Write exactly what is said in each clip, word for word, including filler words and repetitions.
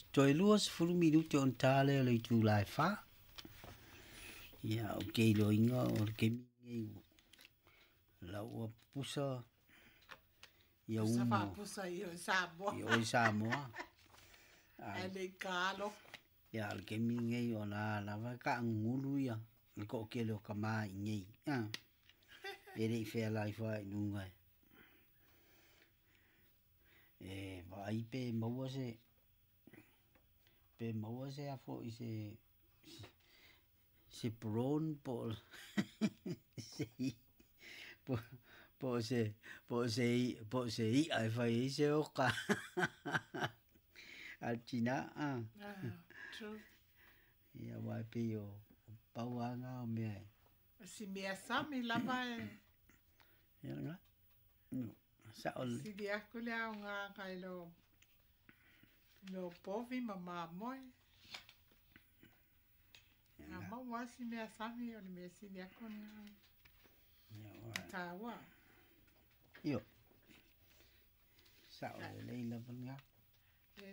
Toi luas fulu minuti on tale le tu lai fa. Ya o ke lo inga o ke mingi la ua pusa ya Pusa fa umo pusa i o Samoa. i o Samoa. Ale kalo. Ya le ke mingi o la la va ka ngulu ya. Le ko ke lo ka mai ngi. Ah. Ele i fe lai fa nunga. E va i pe maua se pe maua se a fo i se se prawn po se po po se po se po se i ai fai se o ka al china ah True. ia wa pe o pauanga o me Si mea sami lava e. ia nga no sa ol Si dia kule au ngā kai lo lo povi ma ma moi. A ma wa si mea sami o ni mea si dia kule au. ia wa Ta wa. io sa ol le la nga E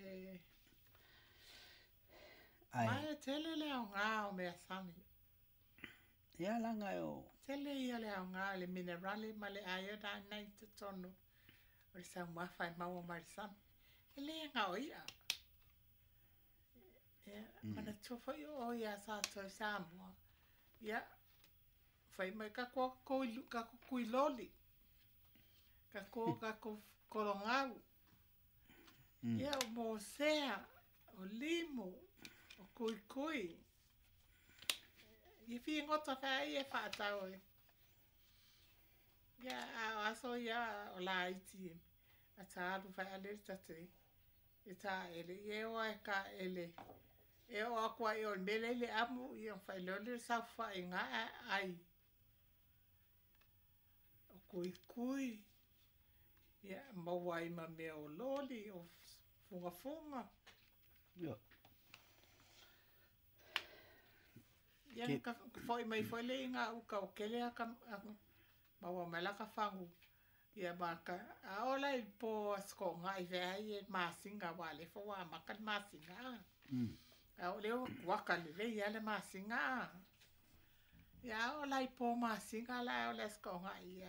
ai mai tele le au ngā o mea sami. ia la nga o Tele ia le au ngā le minerale ma le iodine nai te tonu. O le sa mawhai maua marisan. E le ngā o ia. Ia, mana tofa i o ia sa toi Samoa. Ia, whai mai ka kua koi ka kui loli. Ka kua ka ko korongau. Ia, o mo sea, o limo, o kui kui. I fi ngota whai e whaatau e. Ia, a aso ia o la iti e. A ta alu whai ale tate. E ta ele, e o e ka ele. E o akua e o mele le amu i o whai leo le sa whai ngā ai. O kui kui. Ia, mawai ma mea o loli, o funga funga. io Ia, ka whai mai whai le ngā uka o kele a ka mawa mela ka whangu. Ia, baka, a ola i po asko ngā i vea i e māsinga wale fo wa makan māsinga. mm A o leo waka le le ia le māsinga. Ia, ola i po māsinga la o le asko ngā ia.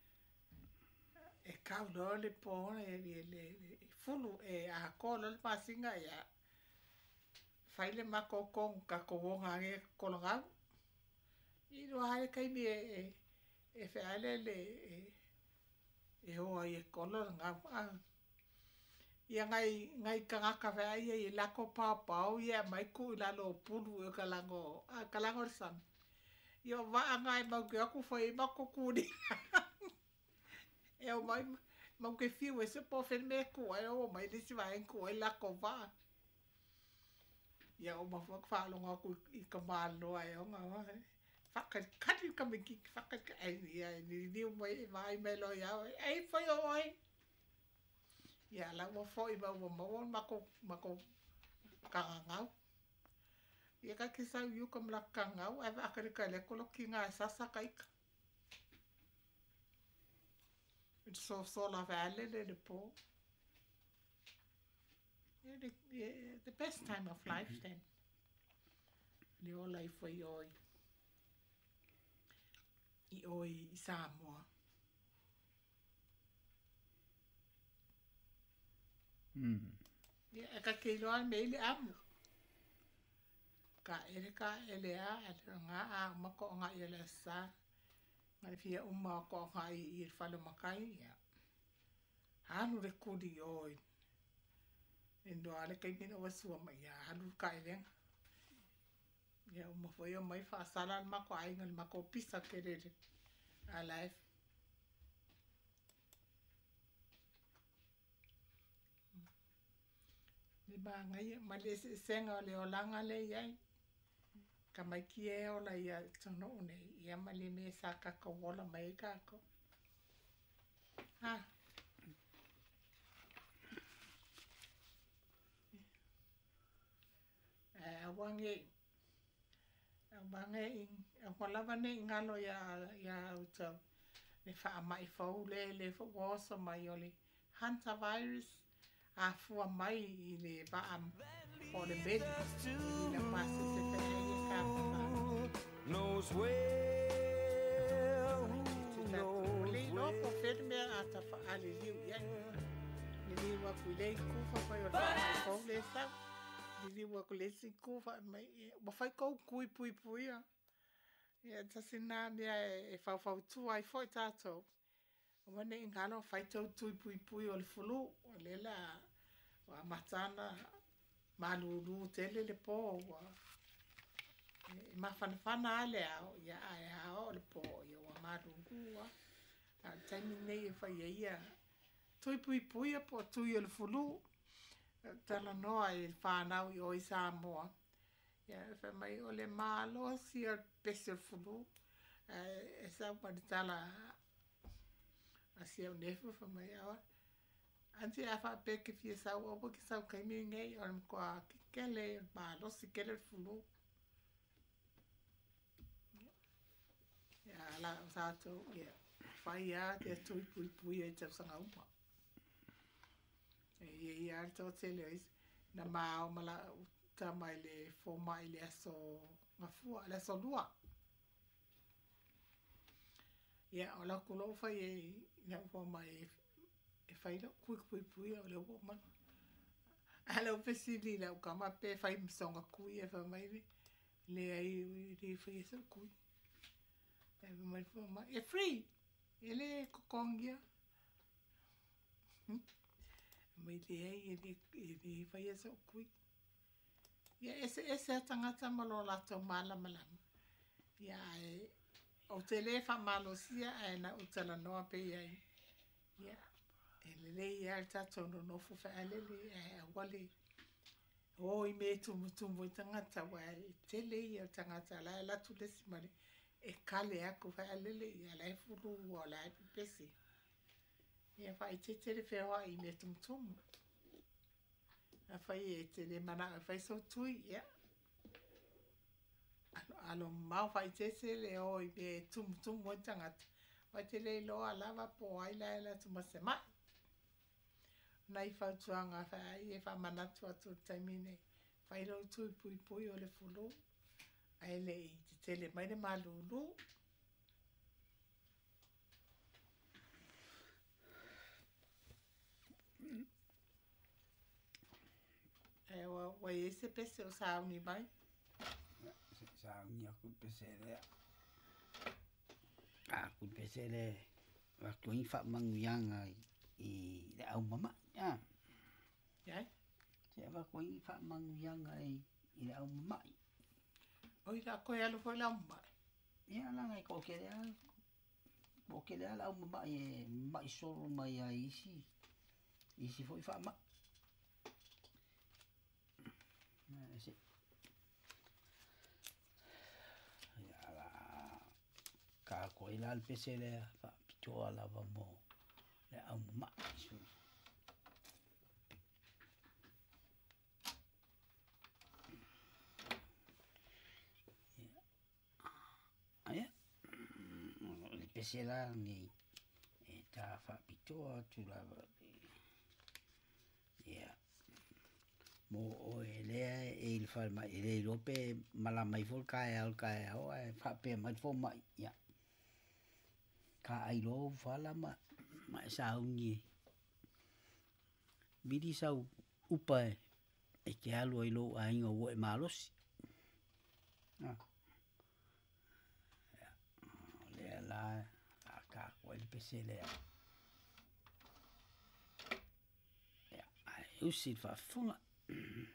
E kau lo le po e le le fulu e a kolo le māsinga ia. Whai le mako kong ka kowonga nge kolongau. I roa hale kai mi e e e whaale le e e hoa i e kolo ngau. Ia ngai ngai kangaka whai ia i lako pāpau ia mai ku i lalo pulu e kalango a kalango san. Ia waa ngai mau ke aku whai mako kuni. E o mai mau ke fiu e se po when me kua e o mai lisi vai kua i lako waa. Ia o ma whakawhalonga ku i ka māloa e o ngā wahe. Whakakari ka miki, whakakari, ai ia, ni niu mai e mai me lo iau, ai whai o oi. Ia la wa foi ma wa ma mako mako kangau. Ia ka kisa yu kam la kangau, ai va ka ka le kolo ki nga sasa kaika. It's so so la vale le de po. Yeah, the, yeah, the best time of life then. Le o life foi oi. I oi i Samoa. mm Ia ka ke loa me le amu. Ka ere ka ele a ale nga a mako nga ele sa. Ngai fia uma ko nga i i falo makai ia. Hanu re kudi oi. Endo ale kai mina wasua mai ia hanu ka ele. Ia uma foi o mai fa sala mako ai ngal mako pisa kerere. A life. Ni ba ngai ma le senga le o langa le ai. Ka mai ki e o la ia tono une ia ma le me sa ka ko wola mai ka ko. Ha. Eh wange wange in ko la vane ngalo ya ya uta le fa mai fo le le fo wosa mai oli hantavirus a fua mai i le vaa o le beli i le pasi se te e ka knows well, knows le no po fet me a ta fa ale liu ya le liu wa ku le ku fa fa yo fa ko le sa le liu wa ku le si ku fa mai wa fa ko ku pui pui ya ya ta sina me e fa fa tu ai fo tato o ne ngalo fa to tu pui pui o le fulu o le la wa matana malulu tele le po wa ma fan fan ale ya ya o le po yo wa malulu wa a tani nei fa ia ia tui pui pui po tui o le fulu tala noa e whanau i o i Samoa ia fa mai o le malo si o pese o fulu e sa pa di tala a si o nefu fa mai awa anti a fa peke fie sa o po ki sa kai mi ngai o le kwa ki kele malo si kele fulu ia la sa to ia fai a te tui pui pui e tau sanga uma. E i a tau te leo isi, na mao mala ta mai le fo mai le aso ngafua, le aso lua. Ia o la kulo fai e na fo mai e fai lo kui pui pui o le uo man. Ala o pesi li la o kama pe fai msonga kui e fa mai le le ai li fai e sa kui. E fa mai fo mai, e free! Ele kokongia mai le ai ele ele fai esa kui ia ese ese tangata malo la to mala mala ia e o tele fa malo sia e na utala no pe ia ia ele le ia ta tono no fu fa ele le e wale o i me tu tu mo tangata wa tele ia tangata la la tu le simale e kale ako fa ele le ia la fu ru la pesi ia fa i te te fe wa i me tum tum a fa i te le mana fa so tui ia alo alo mau fa i te se le o i me tum tum mo tangat wa te le lo ala va po ai la la tu ma se ma nai fa tuanga fa i fa mana tu atu tamine fa i lo tui pui pui o le fulu ai le i te te le mai le malulu e wa wa ese pese o sa uni mai sa uni aku pese le aku pese le waktu ini fa manguyanga i le au mama ya ya se va ko i fa manguyanga i le au mama oi la ko ya lo fo la mai ya la ngai ko ke le ko ke le au mama e mai solo mai ai isi isi foi fa ma Ese. Ya la ka ko ila al pese le fa pito ala va mo le au ma su ya le pese la ni e ta fa pito tu la ya mo o ele e il fa mai ele lope mala mai fol kai al kai o e fa pe mai fo mai ya ka ai lo fala ma ma sa ungi bidi sa upa e ke alo i lo ai ngo e malos ah le la ka ko el pese le ya ai usi fa funga